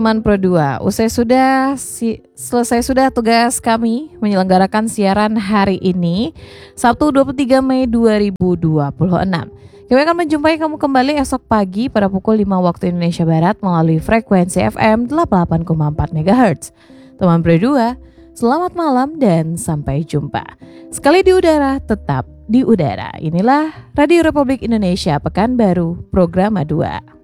teman Pro 2, selesai sudah tugas kami menyelenggarakan siaran hari ini, Sabtu 23 Mei 2026. Kami akan menjumpai kamu kembali esok pagi pada pukul 5 waktu Indonesia Barat melalui frekuensi FM 88,4 MHz. Teman Pro 2, selamat malam dan sampai jumpa. Sekali di udara, tetap di udara. Inilah Radio Republik Indonesia Pekanbaru, Program 2.